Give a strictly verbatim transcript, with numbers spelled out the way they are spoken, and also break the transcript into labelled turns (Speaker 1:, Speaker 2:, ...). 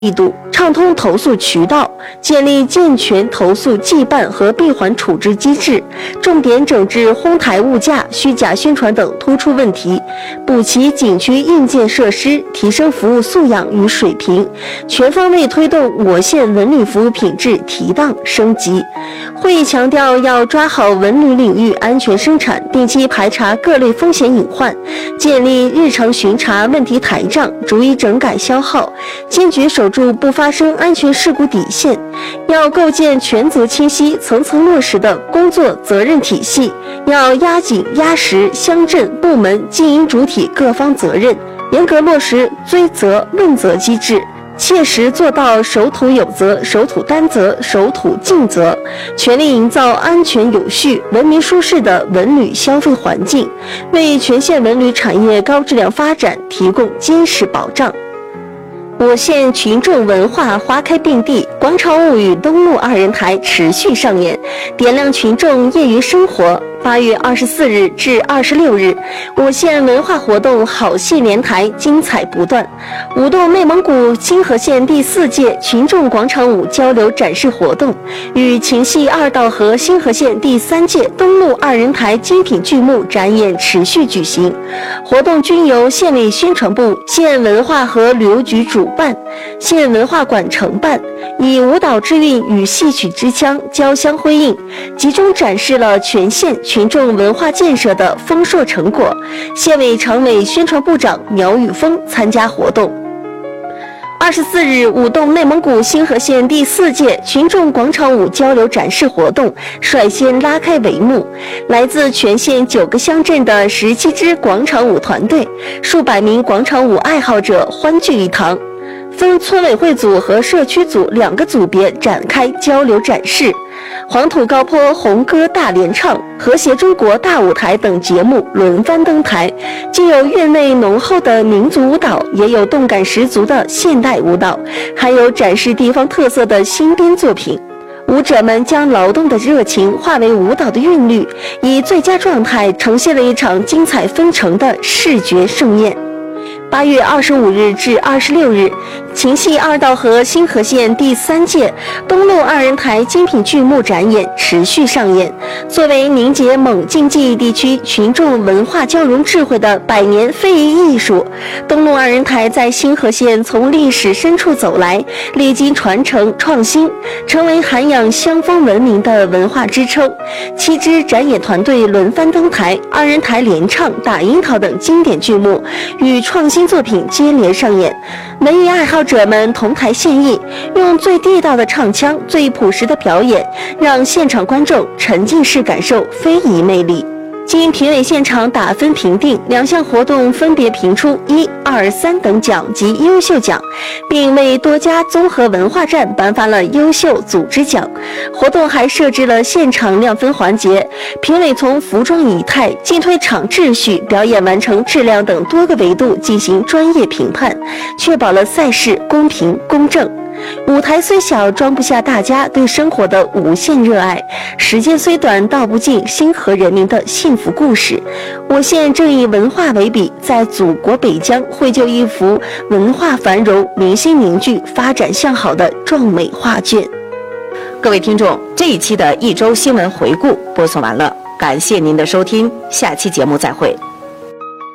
Speaker 1: 力度，畅通投诉渠道，建立健全投诉羁绊和闭环处置机制，重点整治哄抬物价、虚假宣传等突出问题，补齐景区硬件设施，提升服务素养与水平，全方位推动我县文旅服务品质提档升级。会议强调，要抓好文旅领域安全生产，定期排查各类风险隐患，建立日常巡查问题台账，逐一整改消耗，坚决守住不发生安全事故底线。要构建权责清晰、层层落实的工作责任体系，要压紧压实乡镇部门经营主体各方责任，严格落实追责问责机制，切实做到守土有责、守土担责、守土尽责，全力营造安全有序、文明舒适的文旅消费环境，为全县文旅产业高质量发展提供坚实保障。我县群众文化花开并蒂，广场舞与东路二人台持续上演，点亮群众业余生活。八月二十四日至二十六日，我县文化活动好戏连台，精彩不断。舞动内蒙古清河县第四届群众广场舞交流展示活动与秦戏二道河新河县第三届东路二人台精品剧目展演持续举行。活动均由县委宣传部、县文化和旅游局主办，县文化馆承办，以舞蹈之韵与戏曲之腔交相辉映，集中展示了全县群众文化建设的丰硕成果。县委常委宣传部长苗宇峰参加活动。二十四日，舞动内蒙古新河县第四届群众广场舞交流展示活动率先拉开帷幕。来自全县九个乡镇的十七支广场舞团队，数百名广场舞爱好者欢聚一堂，分村委会组和社区组两个组别展开交流展示。黄土高坡红歌大联唱、和谐中国大舞台等节目轮番登台，既有韵味浓厚的民族舞蹈，也有动感十足的现代舞蹈，还有展示地方特色的新编作品。舞者们将劳动的热情化为舞蹈的韵律，以最佳状态呈现了一场精彩纷呈的视觉盛宴。八月二十五日至二十六日，秦戏二道河新河县第三届东路二人台精品剧目展演持续上演。作为凝结蒙晋记忆地区群众文化交融智慧的百年非遗艺术，东路二人台在新河县从历史深处走来，历经传承创新，成为涵养乡风文明的文化支撑。七支展演团队轮番登台，二人台联唱、打樱桃等经典剧目与创新作品接连上演，文艺爱好者们同台献艺，用最地道的唱腔、最朴实的表演，让现场观众沉浸式感受非遗魅力。经评委现场打分评定，两项活动分别评出一、二、三等奖及优秀奖，并为多家综合文化站颁发了优秀组织奖。活动还设置了现场亮分环节，评委从服装仪态、进退场秩序、表演完成质量等多个维度进行专业评判，确保了赛事公平公正。舞台虽小，装不下大家对生活的无限热爱；时间虽短，道不尽星河人民的幸福故事。我县正以文化为笔，在祖国北疆绘就一幅文化繁荣、民心凝聚、发展向好的壮美画卷。
Speaker 2: 各位听众，这一期的一周新闻回顾播送完了，感谢您的收听，下期节目再会。